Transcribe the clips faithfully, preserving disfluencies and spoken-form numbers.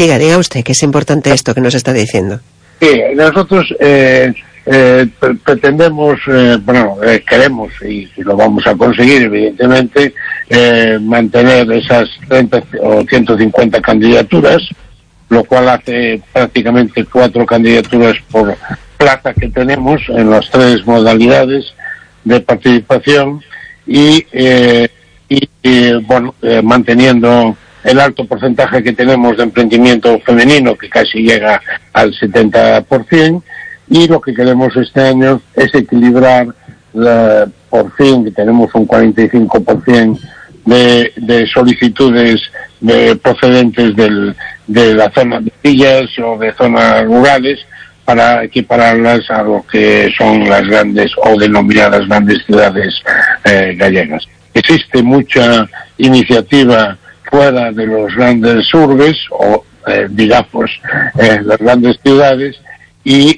Diga, diga usted, que es importante esto que nos está diciendo. Sí, nosotros eh, eh, pretendemos, eh, bueno, eh, queremos, y, y lo vamos a conseguir, evidentemente, eh, mantener esas treinta o ciento cincuenta candidaturas, lo cual hace prácticamente cuatro candidaturas por plaza que tenemos en las tres modalidades de participación, y, eh, y, y bueno, eh, manteniendo el alto porcentaje que tenemos de emprendimiento femenino, que casi llega al setenta por ciento, y lo que queremos este año es equilibrar, la, por fin, que tenemos un cuarenta y cinco por ciento de, de solicitudes de, procedentes del, de la zona de villas o de zonas rurales, para equipararlas a lo que son las grandes o denominadas grandes ciudades eh, gallegas. Existe mucha iniciativa fuera de los grandes urbes o eh, digamos eh, las grandes ciudades, y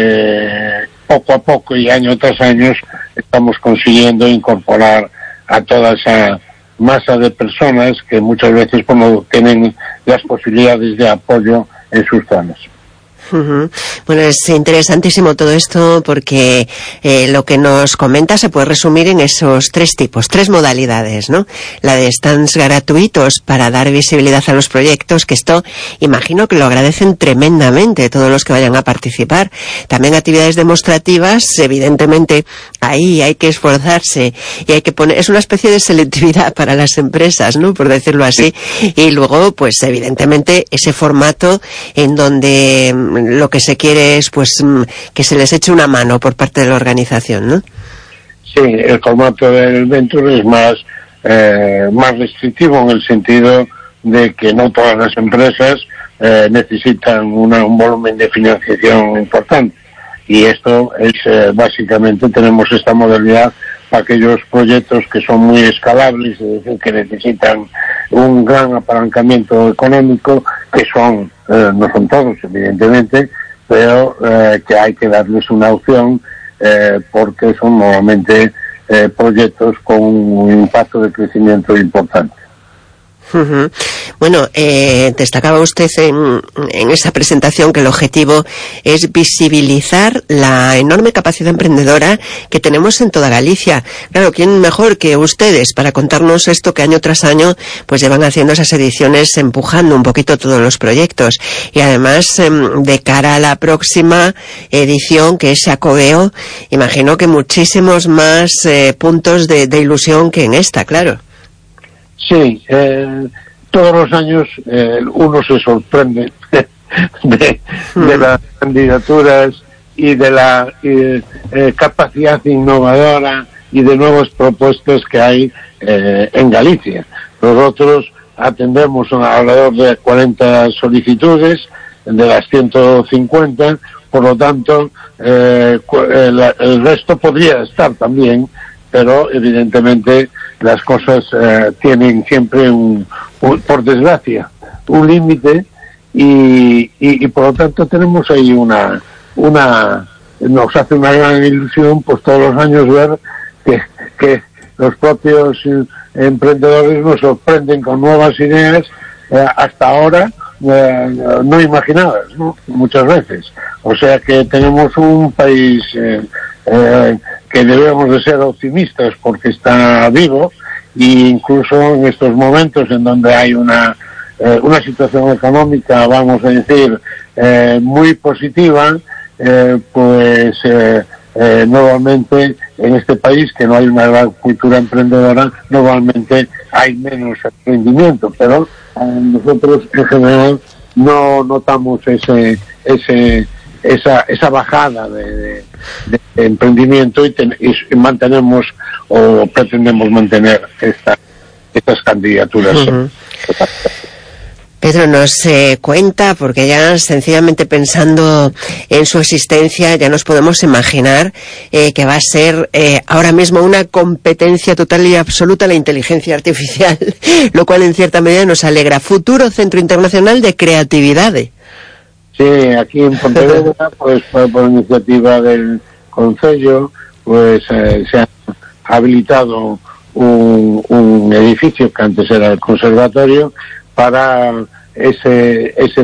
eh, poco a poco y año tras año estamos consiguiendo incorporar a toda esa masa de personas que muchas veces pues, no tienen las posibilidades de apoyo en sus zonas. Uh-huh. Bueno, es interesantísimo todo esto porque eh, lo que nos comenta se puede resumir en esos tres tipos, tres modalidades, ¿no? La de stands gratuitos para dar visibilidad a los proyectos, que esto imagino que lo agradecen tremendamente todos los que vayan a participar. También actividades demostrativas, evidentemente ahí hay que esforzarse y hay que poner, es una especie de selectividad para las empresas, ¿no? Por decirlo así. Y luego, pues evidentemente ese formato en donde lo que se quiere es pues que se les eche una mano por parte de la organización, ¿no? Sí, el formato del Venture es más eh, más restrictivo, en el sentido de que no todas las empresas eh, necesitan una, un volumen de financiación importante, y esto es eh, básicamente tenemos esta modalidad para aquellos proyectos que son muy escalables, es decir, que necesitan un gran apalancamiento económico, que son, eh, no son todos evidentemente, pero eh, que hay que darles una opción, eh, porque son normalmente eh, proyectos con un impacto de crecimiento importante. Uh-huh. Bueno, eh, destacaba usted en, en esa presentación que el objetivo es visibilizar la enorme capacidad emprendedora que tenemos en toda Galicia. Claro, ¿quién mejor que ustedes para contarnos esto que año tras año pues llevan haciendo esas ediciones, empujando un poquito todos los proyectos? Y además, eh, de cara a la próxima edición, que es Xacobeo, imagino que muchísimos más eh, puntos de, de ilusión que en esta, claro. Sí, eh, todos los años eh, uno se sorprende de, de, de las candidaturas y de la eh, eh, capacidad innovadora y de nuevas propuestas que hay eh, en Galicia. Nosotros atendemos alrededor de cuarenta solicitudes de las ciento cincuenta, por lo tanto eh, el, el resto podría estar también, pero evidentemente las cosas eh, tienen siempre un, un, por desgracia, un límite, y, y, y por lo tanto tenemos ahí una, una, nos hace una gran ilusión pues todos los años ver que, que los propios eh, emprendedores nos sorprenden con nuevas ideas eh, hasta ahora eh, no imaginadas, ¿no? Muchas veces. O sea que tenemos un país eh, eh, que debemos de ser optimistas porque está vivo, e incluso en estos momentos en donde hay una eh, una situación económica, vamos a decir, eh, muy positiva, eh, pues eh, eh, normalmente en este país, que no hay una gran cultura emprendedora, normalmente hay menos emprendimiento, pero eh, nosotros en general no notamos ese ese esa esa bajada de, de, de emprendimiento, y, ten, y mantenemos o pretendemos mantener esta, estas candidaturas. Uh-huh. Pedro nos eh, cuenta, porque ya sencillamente pensando en su existencia ya nos podemos imaginar eh, que va a ser eh, ahora mismo una competencia total y absoluta la inteligencia artificial, lo cual en cierta medida nos alegra. Futuro Centro Internacional de Creatividad. Sí, aquí en Pontevedra, pues por, por iniciativa del Concello, pues eh, se ha habilitado un, un edificio que antes era el conservatorio para ese ese